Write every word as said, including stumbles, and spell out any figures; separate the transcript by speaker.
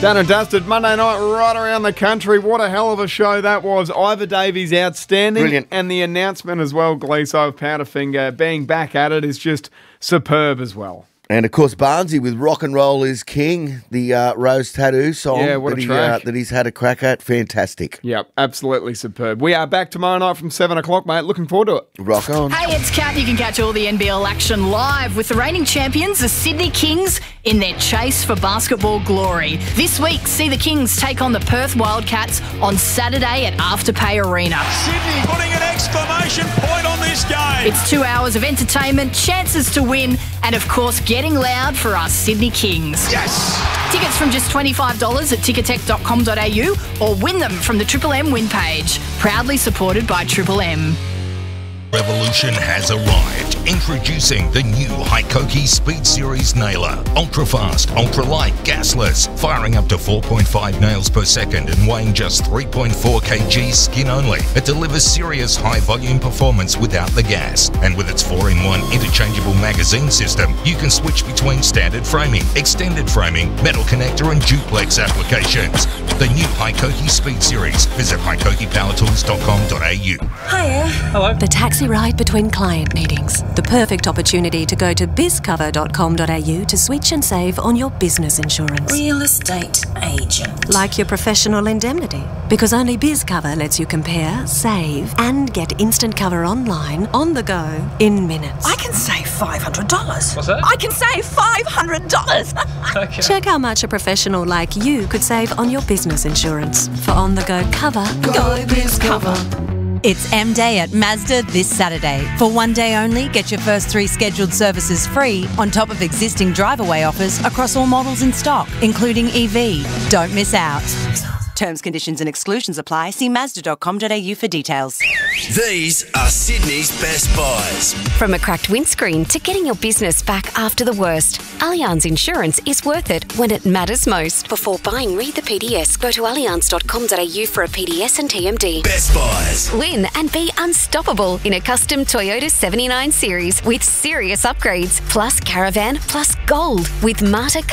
Speaker 1: Done and dusted. Monday night right around the country. What a hell of a show that was. Ivor Davies outstanding.
Speaker 2: Brilliant.
Speaker 1: And the announcement as well, Gleeso of Powderfinger, being back at it is just superb as well.
Speaker 2: And, of course, Barnesy with Rock and Roll is King, the uh, Rose Tattoo song
Speaker 1: Yeah, what
Speaker 2: that,
Speaker 1: a
Speaker 2: he,
Speaker 1: track.
Speaker 2: uh, that he's had a crack at. Fantastic.
Speaker 1: Yep, absolutely superb. We are back tomorrow night from seven o'clock, mate. Looking forward to it.
Speaker 2: Rock on.
Speaker 3: Hey, it's Kat. You can catch all the N B L action live with the reigning champions, the Sydney Kings, in their chase for basketball glory. This week, see the Kings take on the Perth Wildcats on Saturday at Afterpay Arena.
Speaker 4: Sydney putting an exclamation point on this game.
Speaker 3: It's two hours of entertainment, chances to win, and of course, getting loud for our Sydney Kings.
Speaker 4: Yes.
Speaker 3: Tickets from just twenty-five dollars at ticketek dot com dot a u or win them from the Triple M win page. Proudly supported by Triple M.
Speaker 5: Revolution has arrived. Introducing the new Hykoki Speed Series Nailer. Ultra fast, ultra light, gasless, firing up to four point five nails per second and weighing just three point four kilograms skin only. It delivers serious high volume performance without the gas. And with its four in one interchangeable magazine system, you can switch between standard framing, extended framing, metal connector and duplex applications. The new Hykoki Speed Series. Visit hykoki power tools dot com dot a u.
Speaker 6: Hiya.
Speaker 4: Hello.
Speaker 6: The taxi ride between client meetings. The perfect opportunity to go to biz cover dot com dot a u to switch and save on your business insurance.
Speaker 7: Real estate agent.
Speaker 6: Like your professional indemnity. Because only BizCover lets you compare, save, and get instant cover online, on the go, in minutes.
Speaker 7: I can save five hundred dollars.
Speaker 4: What's that?
Speaker 7: I can save five hundred dollars.
Speaker 4: Okay.
Speaker 6: Check how much a professional like you could save on your business insurance. For on-the-go cover, go BizCover.
Speaker 8: It's M-Day at Mazda this Saturday. For one day only, get your first three scheduled services free on top of existing drive-away offers across all models in stock, including E V. Don't miss out. Terms, conditions and exclusions apply. See mazda dot com dot a u for details.
Speaker 9: These are Sydney's best buys.
Speaker 10: From a cracked windscreen to getting your business back after the worst, Allianz Insurance is worth it when it matters most. Before buying, read the P D S. Go to allianz dot com dot a u for a P D S and T M D.
Speaker 9: Best buys.
Speaker 10: Win and be unstoppable in a custom Toyota seventy-nine series with serious upgrades, plus caravan, plus gold with Marta